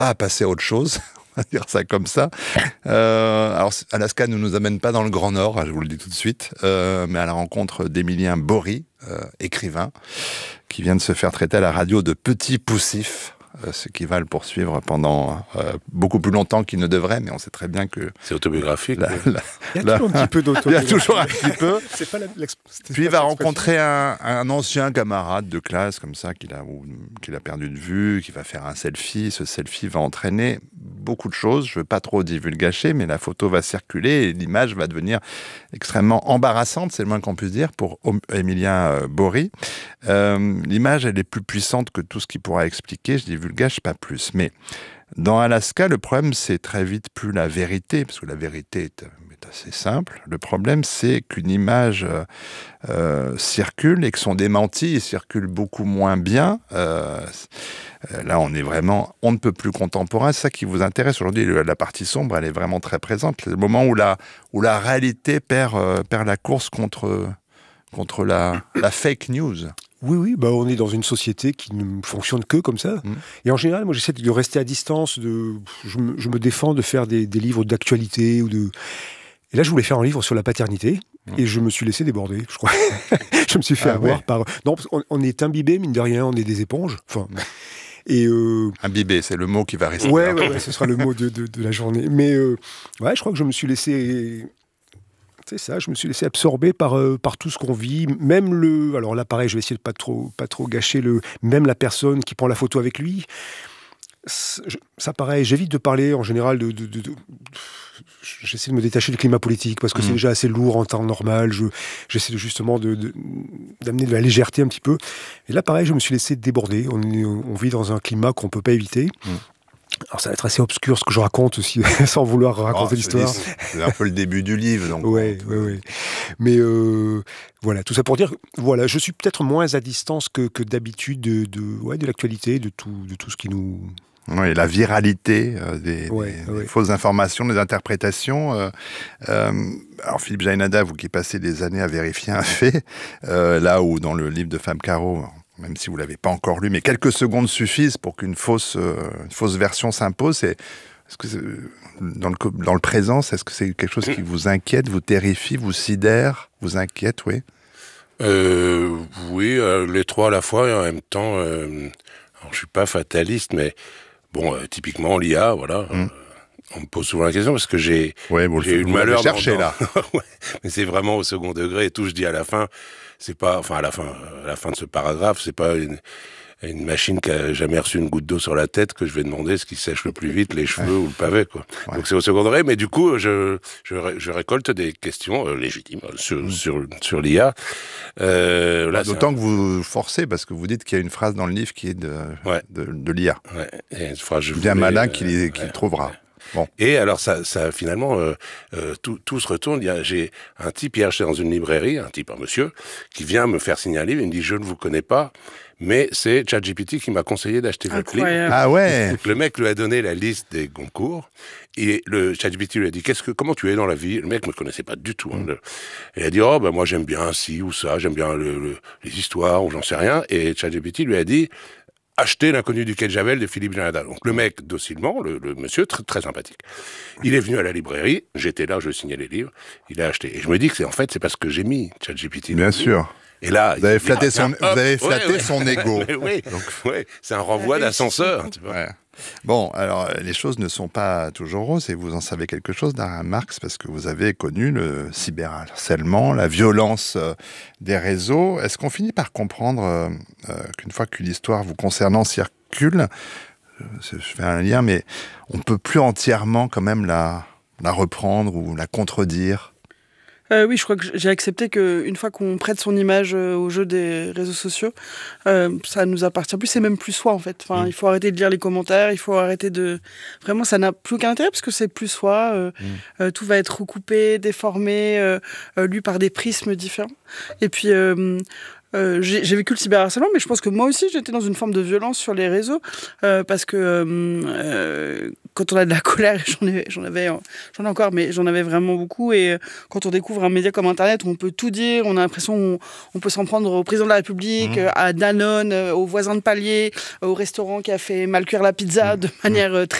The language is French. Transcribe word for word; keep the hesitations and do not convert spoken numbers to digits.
à passer à autre chose. On va dire ça comme ça. Euh, alors, Alaska ne nous amène pas dans le Grand Nord, je vous le dis tout de suite, euh, mais à la rencontre d'Emilien Bory, euh, écrivain, qui vient de se faire traiter à la radio de petit poussif, euh, ce qui va le poursuivre pendant euh, beaucoup plus longtemps qu'il ne devrait, mais on sait très bien que... C'est autobiographique. La, la, il y a toujours un petit peu d'autobiographie. Il y a toujours un petit peu. C'est pas la, Puis il va rencontrer un, un ancien camarade de classe, comme ça, qu'il a, ou, qu'il a perdu de vue, qui va faire un selfie. Ce selfie va entraîner beaucoup de choses. Je ne veux pas trop divulgacher, mais la photo va circuler et l'image va devenir extrêmement embarrassante, c'est le moins qu'on puisse dire, pour Emilien Bory. Euh, l'image, elle est plus puissante que tout ce qu'il pourra expliquer. Je divulgage pas plus. Mais dans Alaska, le problème, c'est très vite plus la vérité, parce que la vérité est, est assez simple. Le problème, c'est qu'une image euh, euh, circule et que son démenti circule beaucoup moins bien. Euh, là, on est vraiment, on ne peut plus contemporain. C'est ça qui vous intéresse aujourd'hui. La partie sombre, elle est vraiment très présente. C'est le moment où la, où la réalité perd, euh, perd la course contre, contre la, la fake news. Oui, oui, bah on est dans une société qui ne fonctionne que comme ça. Mmh. Et en général, moi, j'essaie de rester à distance. De, je, me, je me défends de faire des, des livres d'actualité. Ou de... Et là, je voulais faire un livre sur la paternité. Mmh. Et je me suis laissé déborder, je crois. Je me suis fait ah, avoir ouais. par... Non, parce qu'on on est imbibé, mine de rien, on est des éponges. Enfin... Mmh. Et euh... imbibé, c'est le mot qui va rester. Ouais, ouais, ouais, ce sera le mot de, de, de la journée. Mais euh, ouais, je crois que je me suis laissé... C'est ça, je me suis laissé absorber par, euh, par tout ce qu'on vit, même le... Alors là, pareil, je vais essayer de pas trop, pas trop gâcher le... Même la personne qui prend la photo avec lui, ça, pareil, j'évite de parler, en général, de... de, de, de... J'essaie de me détacher du climat politique, parce que mmh. c'est déjà assez lourd en temps normal, je, j'essaie justement de, de, d'amener de la légèreté un petit peu. Et là, pareil, je me suis laissé déborder, on, on vit dans un climat qu'on peut pas éviter. Mmh. Alors ça va être assez obscur ce que je raconte aussi, sans vouloir raconter oh, l'histoire. C'est un peu le début du livre. Donc oui, oui, oui. Mais euh, voilà, tout ça pour dire, voilà, je suis peut-être moins à distance que, que d'habitude de, de, ouais, de l'actualité, de tout, de tout ce qui nous... Oui, la viralité euh, des, ouais, des, ouais. des fausses informations, des interprétations. Euh, euh, alors Philippe Jaïnada, vous qui passez des années à vérifier un fait, euh, là où dans le livre de Fab Caro... même si vous ne l'avez pas encore lu, mais quelques secondes suffisent pour qu'une fausse, euh, une fausse version s'impose. C'est, est-ce que c'est, dans, le, dans le présent, est-ce que c'est quelque chose qui vous inquiète, vous terrifie, vous sidère, vous inquiète, oui euh, Oui, euh, les trois à la fois, et en même temps, euh, alors, je ne suis pas fataliste, mais bon, euh, typiquement l'I A, voilà... Hum. On me pose souvent la question parce que j'ai, ouais, bon, j'ai eu le malheur chercher là. ouais, mais c'est vraiment au second degré. Et tout, je dis à la fin, c'est pas, enfin à la fin, à la fin de ce paragraphe, c'est pas une, une machine qui a jamais reçu une goutte d'eau sur la tête que je vais demander ce qui sèche le plus vite, les cheveux ou le pavé, quoi. Ouais. Donc c'est au second degré, mais du coup, je, je, je récolte des questions euh, légitimes sur, mmh. sur, sur l'I A. Euh, là, D'autant un... que vous forcez, parce que vous dites qu'il y a une phrase dans le livre qui est de, ouais. de, de l'I A. Ouais. Et une phrase, je bien voulais, malin euh, qu'il ouais, qu trouvera. Ouais. Bon. Et alors, ça, ça finalement, euh, euh, tout, tout se retourne. Il y a, j'ai un type hier, j'étais dans une librairie, un type, un monsieur, qui vient me faire signer un livre. Il me dit, je ne vous connais pas, mais c'est ChatGPT qui m'a conseillé d'acheter votre livre. Ah ouais. Le mec lui a donné la liste des Goncourt. Et le ChatGPT lui a dit, qu'est-ce que, comment tu es dans la vie? Le mec me connaissait pas du tout. Hein, le, et il a dit, oh, ben, moi, j'aime bien ci ou ça, j'aime bien le, le, les histoires ou j'en sais rien. Et ChatGPT lui a dit, acheter L'inconnu du quai de Javel de Philippe Jaïnada. Donc le mec, docilement, le, le monsieur, très, très sympathique. Il est venu à la librairie, j'étais là, je signais les livres, il a acheté. Et je me dis que c'est en fait, c'est parce que j'ai mis ChatGPT. Bien sûr. Et là, vous avez flatté dit, son, ah, vous avez flatté ouais, ouais. son ego. Oui, donc, ouais, c'est un renvoi d'ascenseur. Tu vois. Ouais. Bon, alors les choses ne sont pas toujours roses et vous en savez quelque chose d'Alain Marx parce que vous avez connu le cyberharcèlement, la violence euh, des réseaux. Est-ce qu'on finit par comprendre euh, euh, qu'une fois qu'une histoire vous concernant circule, euh, je fais un lien, mais on ne peut plus entièrement quand même la, la reprendre ou la contredire? Euh, oui, je crois que j'ai accepté qu'une fois qu'on prête son image euh, au jeu des réseaux sociaux, euh, ça nous appartient plus, c'est même plus soi en fait. Enfin, mmh. Il faut arrêter de lire les commentaires, il faut arrêter de... Vraiment, ça n'a plus aucun intérêt parce que c'est plus soi. Euh, mmh. euh, tout va être recoupé, déformé, euh, euh, lu par des prismes différents. Et puis... Euh, Euh, j'ai, j'ai vécu le cyberharcèlement, mais je pense que moi aussi j'étais dans une forme de violence sur les réseaux euh, parce que euh, quand on a de la colère, j'en, ai, j'en avais, j'en ai encore, mais j'en avais vraiment beaucoup. Et quand on découvre un média comme Internet où on peut tout dire, on a l'impression qu'on on peut s'en prendre au président de la République, mmh. à Danone, aux voisins de palier, au restaurant qui a fait mal cuire la pizza mmh. de manière très